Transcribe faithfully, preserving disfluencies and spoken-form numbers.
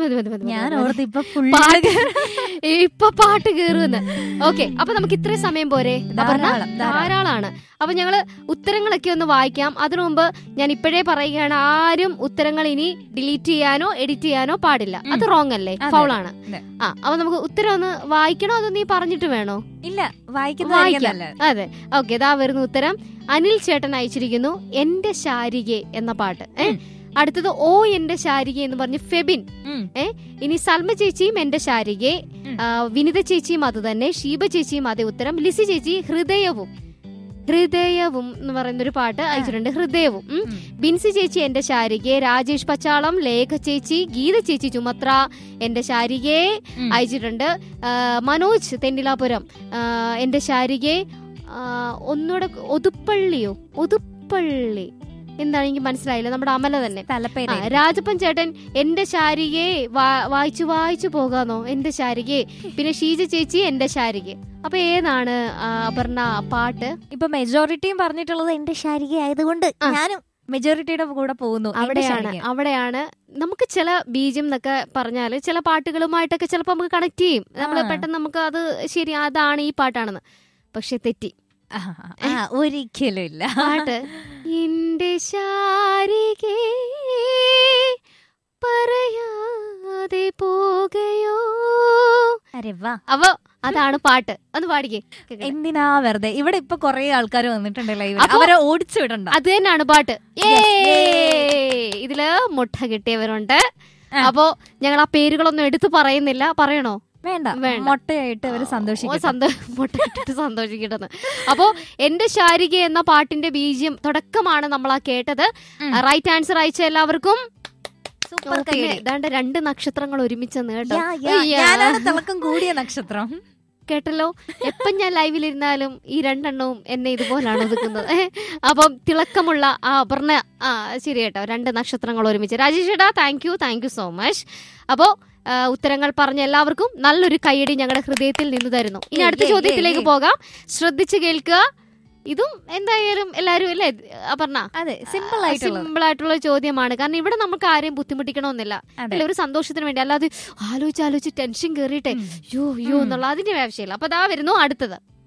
മതി മതി മതി ഞാൻ ഓർത്ത് ഇപ്പൊ പാട്ട് ഇപ്പൊ പാട്ട് കേറുമെന്ന്. ഓക്കെ, അപ്പൊ നമുക്ക് ഇത്രയും സമയം പോരെ? ധാരാളാണ്. അപ്പൊ ഞങ്ങള് ഉത്തരങ്ങളൊക്കെ ഒന്ന് വായിക്കാം. അതിനു മുമ്പ് ഞാൻ ഇപ്പോഴേ പറയുകയാണ്, ആരും ഉത്തരങ്ങൾ ഇനി ഡിലീറ്റ് ചെയ്യാനോ എഡിറ്റ് ചെയ്യാനോ പാടില്ല. അത് റോങ് അല്ലേ? ഫൗളാണ്. ആ, അപ്പൊ നമുക്ക് ഉത്തരം ഒന്ന് വായിക്കണോ അതോ നീ പറഞ്ഞിട്ട് വേണോ? ഇല്ല, വായിക്കാം. അതെ, ഓക്കെ. ഇതാ വരുന്ന ഉത്തരം. അനിൽ ചേട്ടൻ അയച്ചിരിക്കുന്നു എന്റെ ശാരികെ എന്ന പാട്ട്. ഏഹ് അടുത്തത് ഓ എന്റെ ശാരിക എന്ന് പറഞ്ഞ് ഫെബിൻ. ഏ ഇനി സൽമ ചേച്ചിയും എന്റെ ശാരികെ, വിനിത ചേച്ചിയും അത് തന്നെ, ഷീബ ചേച്ചിയും അതേ ഉത്തരം. ലിസി ചേച്ചി ഹൃദയവും ഹൃദയവും എന്ന് പറയുന്നൊരു പാട്ട് അയച്ചിട്ടുണ്ട്. ഹൃദയവും. ബിൻസി ചേച്ചി എന്റെ ശാരികെ, രാജേഷ് പച്ചാളം, ലേഖ ചേച്ചി, ഗീത ചേച്ചി ചുമത്ര എന്റെ ശാരികെ അയച്ചിട്ടുണ്ട്. മനോജ് തെന്നിലാപുരം എന്റെ ശാരികെ. ഒന്നുകൂടെ ഒതുപ്പള്ളിയോ ഒതുപ്പള്ളി എന്താണ് എനിക്ക് മനസ്സിലായില്ല. നമ്മുടെ അമല തന്നെ. രാജപ്പൻ ചേട്ടൻ എന്റെ ശാരികയെ വായിച്ചു വായിച്ചു പോകാന്നോ എന്റെ ശാരികയെ. പിന്നെ ഷീജ ചേച്ചി എന്റെ ശാരിക. അപ്പൊ ഏതാണ് അപർണ പാട്ട്? ഇപ്പൊ മെജോറിറ്റിയും പറഞ്ഞിട്ടുള്ളത് എന്റെ ശാരിക ആയതുകൊണ്ട് ഞാനും മെജോറിറ്റിയുടെ കൂടെ പോകുന്നു. അവിടെയാണ് അവിടെയാണ് നമുക്ക് ചില ബീജം എന്നൊക്കെ പറഞ്ഞാല് ചില പാട്ടുകളുമായിട്ടൊക്കെ ചിലപ്പോ നമുക്ക് കണക്ട് ചെയ്യും. നമ്മൾ പെട്ടെന്ന് നമുക്ക് അത് ശരി അതാണ് ഈ പാട്ടാണെന്ന്. പക്ഷെ തെറ്റി. ഒരിക്കലും ഇല്ല. പാട്ട് എന്റെ ശാരികേ പറയാതെ പോകയോ. അപ്പൊ അതാണ് പാട്ട്. അത് പാടിക്കേ. എന്തിനാ വെറുതെ ഇവിടെ ഇപ്പൊ കൊറേ ആൾക്കാർ വന്നിട്ടുണ്ടല്ലോ, അവരെ ഓടിച്ചു വിടണ്ട. അത് തന്നെയാണ് പാട്ട്. ഏ ഇതില് മുട്ട കിട്ടിയവരുണ്ട്. അപ്പോ ഞങ്ങൾ ആ പേരുകളൊന്നും എടുത്തു പറയുന്നില്ല. പറയണോ? വേണ്ട, മുട്ടയായിട്ട് അവര് സന്തോഷിക്കും. മുട്ടയിട്ട് സന്തോഷിക്കട്ടെന്ന്. അപ്പോ എന്റെ ശാരിക എന്ന പാട്ടിന്റെ ബീജിയം തുടക്കമാണ് നമ്മൾ ആ കേട്ടത്. റൈറ്റ് ആൻസർ അയച്ച എല്ലാവർക്കും ഏതാണ്ട് രണ്ട് നക്ഷത്രങ്ങൾ ഒരുമിച്ചെന്ന് കേട്ടോ. തിളക്കം കൂടിയ നക്ഷത്രം കേട്ടല്ലോ. എപ്പം ഞാൻ ലൈവിലിരുന്നാലും ഈ രണ്ടെണ്ണവും എന്നെ ഇതുപോലാണ് ഒതുക്കുന്നത്. അപ്പം തിളക്കമുള്ള ആ അപർണ. ആ ശരി കേട്ടോ, രണ്ട് നക്ഷത്രങ്ങൾ ഒരുമിച്ച്. രാജേഷ് ചേട്ടാ thank you thank you so much. അപ്പോ ഉത്തരങ്ങൾ പറഞ്ഞ എല്ലാവർക്കും നല്ലൊരു കയ്യടി ഞങ്ങളുടെ ഹൃദയത്തിൽ നിന്ന് തരുന്നു. ഇനി അടുത്ത ചോദ്യത്തിലേക്ക് പോകാം. ശ്രദ്ധിച്ചു കേൾക്കുക. ഇതും എന്തായാലും എല്ലാരും അല്ലേ അപർണ? അതെ, സിമ്പിൾ ആയിട്ടുള്ള സിമ്പിൾ ആയിട്ടുള്ള ചോദ്യമാണ്. കാരണം ഇവിടെ നമുക്ക് ആരെയും ബുദ്ധിമുട്ടിക്കണമെന്നില്ല. അല്ലെ, ഒരു സന്തോഷത്തിന് വേണ്ടി. അല്ലാതെ ആലോചിച്ച് ആലോചിച്ച് ടെൻഷൻ കയറിയിട്ടെ യോ യോ എന്നുള്ള അതിന്റെ ആവശ്യമില്ല. അപ്പൊ അതാ വരുന്നു അടുത്തത്.